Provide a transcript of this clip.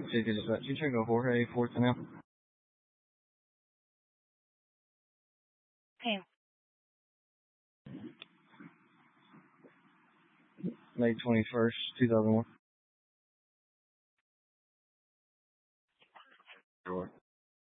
Ticket dispatch. You check go Jorge, 4th and now. Okay. May 21st, 2001. Sure.